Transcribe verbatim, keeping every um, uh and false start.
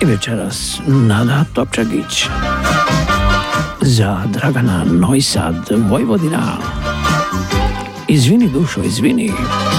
I večeras Nada Topčagić za Dragana Novi Sad, Vojvodina. Izvini dušo, izvini.